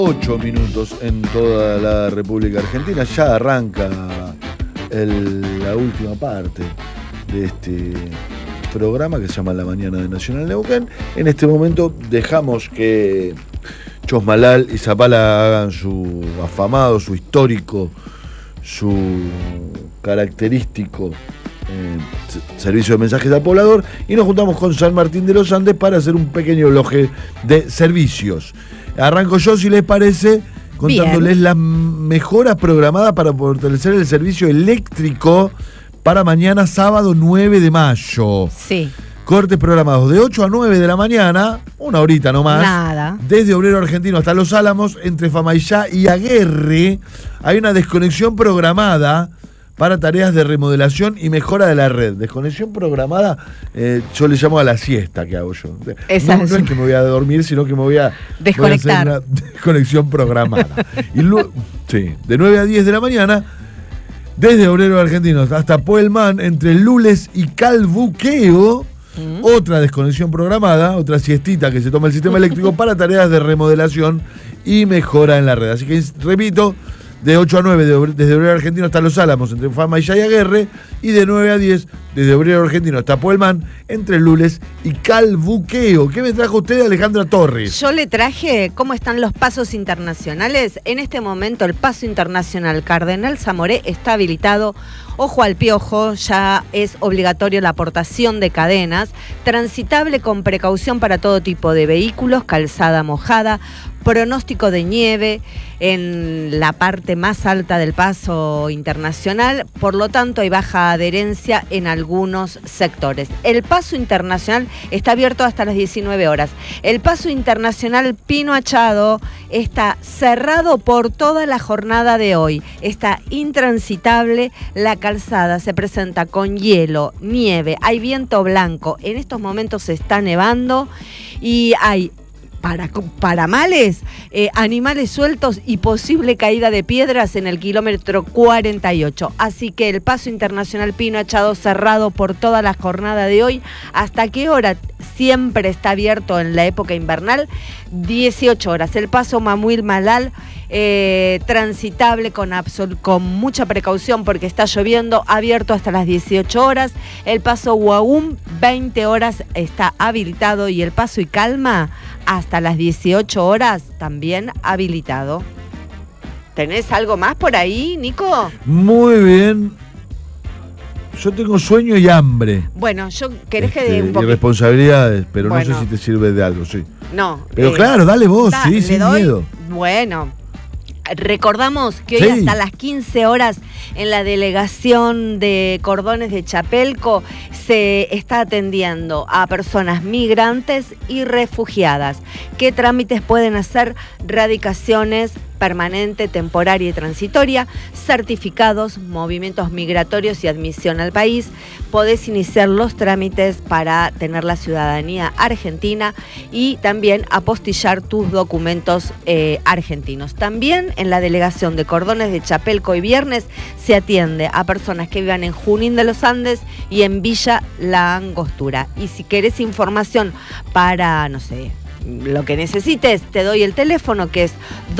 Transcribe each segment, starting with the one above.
8 minutos en toda la República Argentina. Ya arranca la última parte de este programa que se llama La Mañana de Nacional Neuquén. En este momento dejamos que Chosmalal y Zapala hagan su afamado, su histórico, su característico servicio de mensajes al poblador, y nos juntamos con San Martín de los Andes para hacer un pequeño bloque de servicios. Arranco yo, si les parece, contándoles las mejoras programadas para fortalecer el servicio eléctrico para mañana sábado 9 de mayo. Sí. Cortes programados de 8 a 9 de la mañana, una horita nomás. Nada. Desde Obrero Argentino hasta Los Álamos, entre Famaillá y Aguerre, hay una desconexión programada para tareas de remodelación y mejora de la red. Desconexión programada, yo le llamo a la siesta que hago yo. No es que me voy a dormir, sino que me voy a desconectar. Voy a hacer una desconexión programada. Y luego, sí, de 9 a 10 de la mañana, desde Obrero Argentino hasta Puelman, entre Lules y Calbuqueo, otra desconexión programada, otra siestita que se toma el sistema eléctrico para tareas de remodelación y mejora en la red. Así que, repito, de 8 a 9 desde Obrero Argentino hasta Los Álamos, entre Famaillá y Aguerre, y de 9 a 10 desde Obrero Argentino hasta Puelman, entre Lules y Calbuqueo. ¿Qué me trajo usted, Alejandra Torres? Yo le traje cómo están los pasos internacionales. En este momento el paso internacional Cardenal Zamoré está habilitado. Ojo al piojo, ya es obligatorio la aportación de cadenas, transitable con precaución para todo tipo de vehículos, calzada mojada, pronóstico de nieve en la parte más alta del paso internacional, por lo tanto hay baja adherencia en algunos sectores. El paso internacional está abierto hasta las 19 horas. El paso internacional Pino Achado está cerrado por toda la jornada de hoy. Está intransitable, la calzada se presenta con hielo, nieve, hay viento blanco. En estos momentos se está nevando y hay para males, animales sueltos y posible caída de piedras en el kilómetro 48. Así que el paso internacional Pino Achado cerrado por toda la jornada de hoy. ¿Hasta qué hora? Siempre está abierto en la época invernal, 18 horas. El paso Mamuil Malal, transitable con mucha precaución porque está lloviendo, abierto hasta las 18 horas. El paso Huahum, 20 horas está habilitado, y el paso Icalma hasta las 18 horas también habilitado. ¿Tenés algo más por ahí, Nico? Muy bien. Yo tengo sueño y hambre. Bueno, ¿querés que dé un poquito? Y responsabilidades, pero bueno, no sé si te sirve de algo, sí. No. Pero claro, dale vos, sí, sin miedo. Bueno, recordamos que hoy hasta las 15 horas en la delegación de Cordones de Chapelco se está atendiendo a personas migrantes y refugiadas. ¿Qué trámites pueden hacer? Radicaciones permanente, temporaria y transitoria, certificados, movimientos migratorios y admisión al país. Podés iniciar los trámites para tener la ciudadanía argentina y también apostillar tus documentos argentinos. También en la delegación de Cordones de Chapelco y Viernes se atiende a personas que vivan en Junín de los Andes y en Villa La Angostura. Y si querés información para, no sé, lo que necesites, te doy el teléfono, que es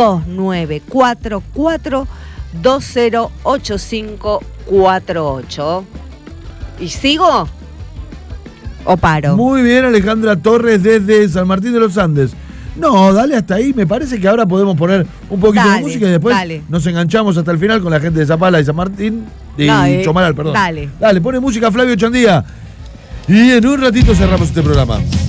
2944-208548. ¿Y sigo o paro? Muy bien, Alejandra Torres desde San Martín de los Andes. No, dale hasta ahí. Me parece que ahora podemos poner un poquito de música y después nos enganchamos hasta el final con la gente de Zapala y San Martín y Chomalal, perdón. Dale, pone música Flavio Chandía y en un ratito cerramos este programa.